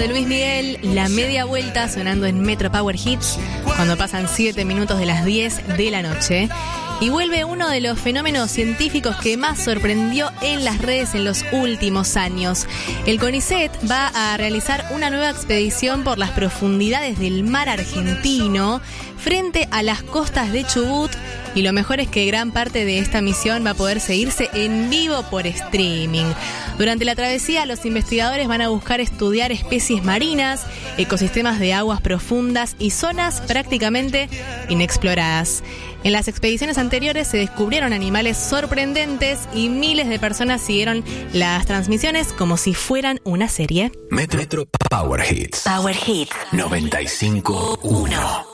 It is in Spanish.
de Luis Miguel, La Media Vuelta, sonando en Metro Power Hits, cuando pasan 7 minutos de las 10 de la noche. Y vuelve uno de los fenómenos científicos que más sorprendió en las redes en los últimos años. El CONICET va a realizar una nueva expedición por las profundidades del mar argentino frente a las costas de Chubut. Y lo mejor es que gran parte de esta misión va a poder seguirse en vivo por streaming. Durante la travesía, los investigadores van a buscar estudiar especies marinas, ecosistemas de aguas profundas y zonas prácticamente inexploradas. En las expediciones anteriores se descubrieron animales sorprendentes y miles de personas siguieron las transmisiones como si fueran una serie. Metro Power Hits. Power Hits 95.1.